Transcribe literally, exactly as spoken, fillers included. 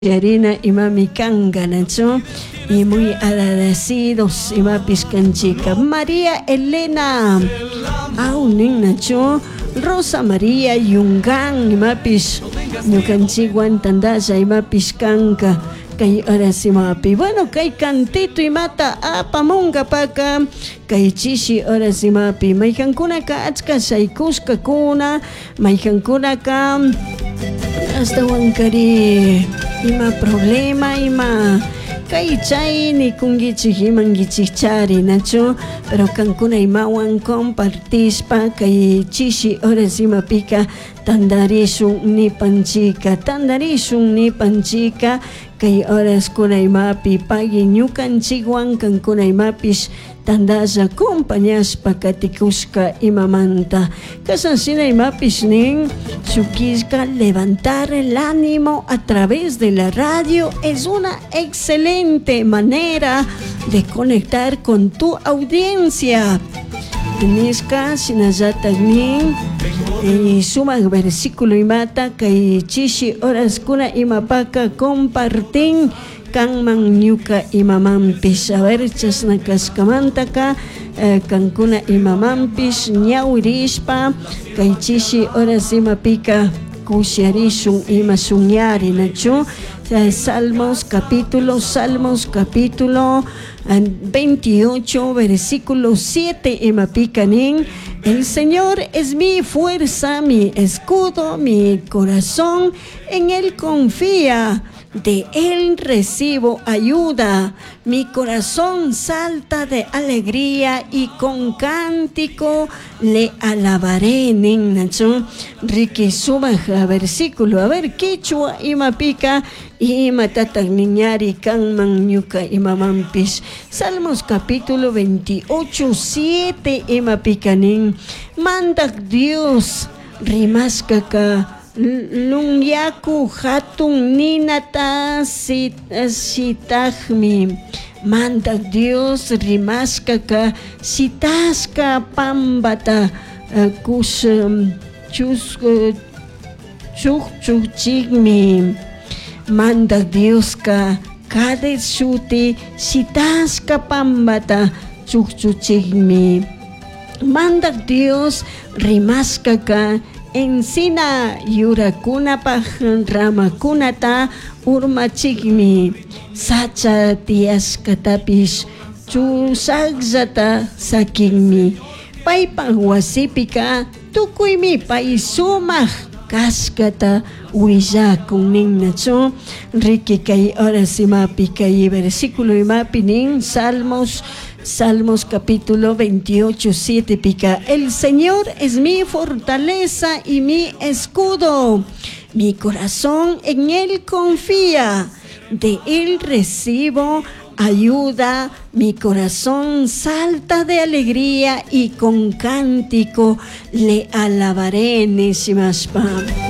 Yarina imami kanga nacho y muy agradecidos imapis canchica María Elena aunin nacho Rosa María Yungan imapis ñukanchikwan tandasha imapis kanka kay horas imapi bueno kay cantito imata apamunga paka kay chishi horas imapi mayjankunaka achka shaykushka kuna mayjankunaka hasta wankari ima problema ima kay chay ni kungichik imangichik chari nacho pero kankuna imawan compartispa kay chishi horas imapika tandarishun ni panchika tandarishun ni panchika kay horas kuna imapi pagi ñukanchikwan kankuna imapis tandasha acompañashpa katikushka imamanta kasansina imapis nin sukishka levantar el ánimo a través de la radio es una excelente manera de conectar con tu audiencia. Niska sinayatak nin y sumak versículo imata kay chishi horas kuna imapaka compartin kanman ñuka imamampis a ver chasna kaskamantaka eh, kankuna imamampis ñawirishpa kay chishi horas imapika kusharishun ima suñari nacho eh, Salmos capítulo Salmos capítulo eh, veintiocho versículo siete imapika nin el Señor es mi fuerza, mi escudo, mi corazón en Él confía. De Él recibo ayuda, mi corazón salta de alegría y con cántico le alabaré. Nacho Ricky subaja versículo, a ver, quichua imapika ima tatak niñari kanman ñuka imamampis. Salmos capítulo veintiocho, siete imapika nin. Mandak Dios rimaskaka Lunyaku hatun ninata sit, sitahmi manda Dios rimaskaka sitaska pambata uh, kus um, chus uh, chuk chukchigmi manda Dios ka kade suti sitaska pambata chuk chukchigmi manda Dios rimaskaka encina yurakunapaj ramakunata urmachikmi sacha tiaskatapish chusakllata sakinmi paypaj wasipika tukuymi pay sumaq kaskata willakun nin nacho riki kay horas imapi kay versículo imapi nin Salmos Salmos capítulo veintiocho, siete pica. El Señor es mi fortaleza y mi escudo. Mi corazón en Él confía. De Él recibo ayuda. Mi corazón salta de alegría y con cántico le alabaré. Nishimashpa.